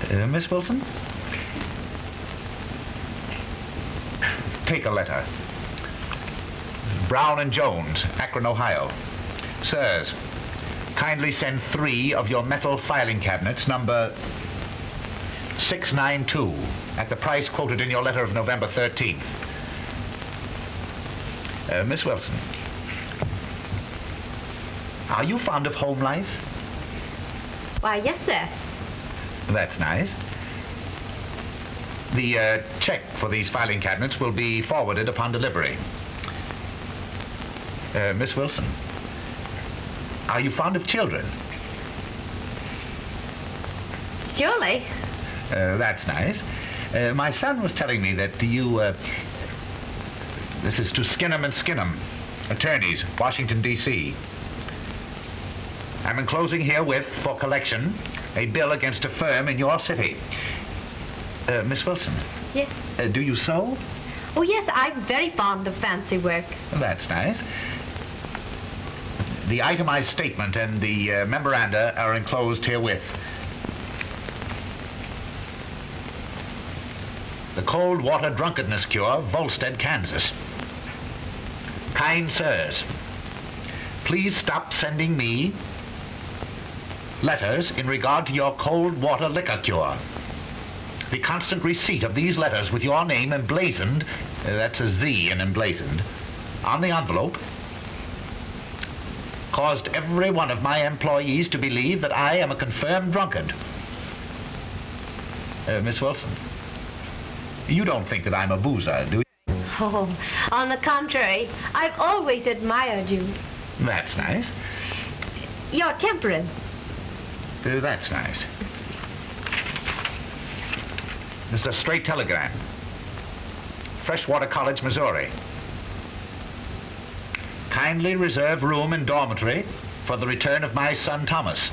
Miss Wilson? Take a letter. Brown and Jones, Akron, Ohio. Sirs, kindly send 3 of your metal filing cabinets, number 692, at the price quoted in your letter of November 13th. Miss Wilson, are you fond of home life? Why, yes, sir. That's nice. The check for these filing cabinets will be forwarded upon delivery. Miss Wilson, are you fond of children? Surely. That's nice. My son was telling me that you, this is to Skinnem and Skinnem, attorneys, Washington, D.C. I'm enclosing herewith for collection a bill against a firm in your city. Miss Wilson. Yes. Do you sew? Oh, yes, I'm very fond of fancy work. That's nice. The itemized statement and the memoranda are enclosed herewith. The Cold Water Drunkenness Cure, Volstead, Kansas. Kind sirs, please stop sending me letters in regard to your cold water liquor cure. The constant receipt of these letters with your name emblazoned, that's a Z in emblazoned, on the envelope, caused every one of my employees to believe that I am a confirmed drunkard. Miss Wilson, you don't think that I'm a boozer, do you? Oh, on the contrary, I've always admired you. That's nice. Your temperance. That's nice. This is a straight telegram. Freshwater College, Missouri. Kindly reserve room in dormitory for the return of my son, Thomas.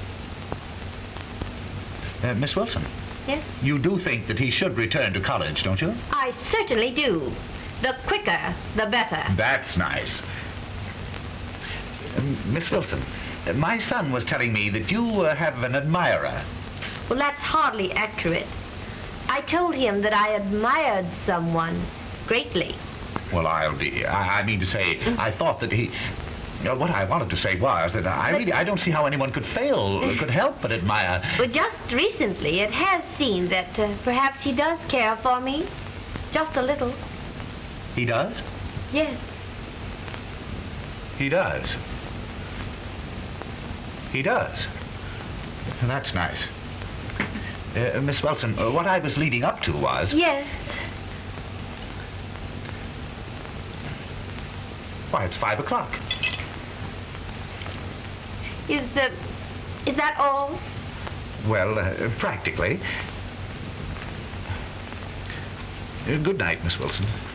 Miss Wilson? Yes? You do think that he should return to college, don't you? I certainly do. The quicker, the better. That's nice. Miss Wilson, my son was telling me that you have an admirer. Well, that's hardly accurate. I told him that I admired someone greatly. Well, I mean to say, I thought that he... what I wanted to say was that I don't see how anyone could help but admire... But just recently, it has seemed that perhaps he does care for me. Just a little. He does? Yes. He does. He does. That's nice. Miss Wilson, what I was leading up to was... Yes. Why, it's 5 o'clock. Is that all? Well, practically. Good night, Miss Wilson.